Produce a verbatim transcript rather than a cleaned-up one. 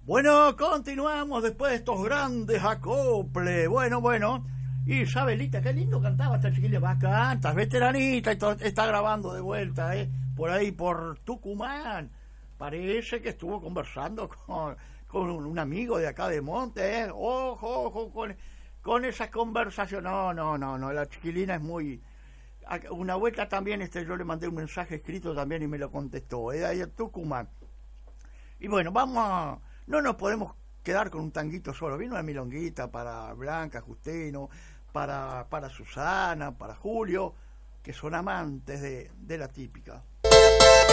Bueno, continuamos después de estos grandes acoples. Bueno, bueno. Y Isabelita, qué lindo cantaba esta chiquilla. Va, canta, es veteranita y todo, está grabando de vuelta, ¿eh? Por ahí, por Tucumán. Parece que estuvo conversando con, con un amigo de acá de Monte, ¿eh? Ojo, ojo, con, con esas conversaciones. No, no, no, no, la chiquilina es muy... Una vuelta también, este, yo le mandé un mensaje escrito también y me lo contestó, ¿eh? Ahí en Tucumán. Y bueno, vamos a... No nos podemos quedar con un tanguito solo. Vino una milonguita para Blanca, Justino, para, para Susana, para Julio, que son amantes de, de la típica.